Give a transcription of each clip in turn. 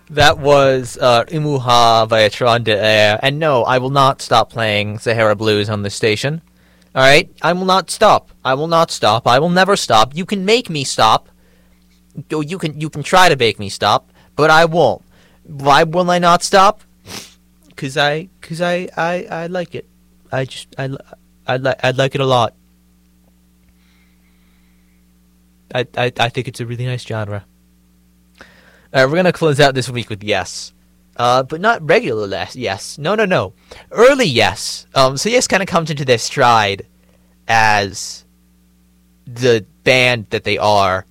That was Umuha by Tron de Air. And no, I will not stop playing Sahara Blues on this station. Alright? I will not stop. I will not stop. I will never stop. You can make me stop. You can try to make me stop, but I won't. Why will I not stop? Cause I like it. I like it a lot. I think it's a really nice genre. Alright, we're gonna close out this week with Yes. But not regular Yes. No. Early Yes. So Yes kind of comes into their stride as the band that they are,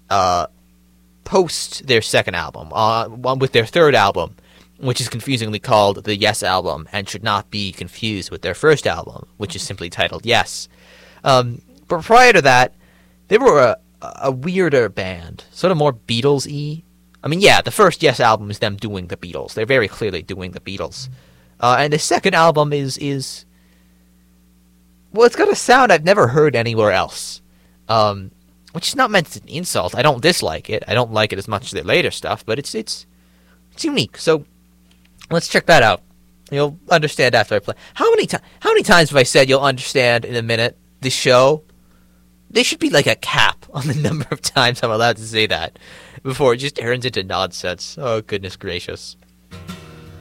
post their second album, with their third album, which is confusingly called the Yes Album, and should not be confused with their first album, which is simply titled Yes. But prior to that, they were a weirder band, sort of more Beatles-y. I mean, yeah, the first Yes album is them doing the Beatles. They're very clearly doing the Beatles. And the second album is well, it's got a sound I've never heard anywhere else. Which is not meant as an insult. I don't dislike it. I don't like it as much as their later stuff, but it's unique. So let's check that out. You'll understand after I play. How many times have I said you'll understand in a minute this show? There should be like a cap on the number of times I'm allowed to say that before it just turns into nonsense. Oh, goodness gracious.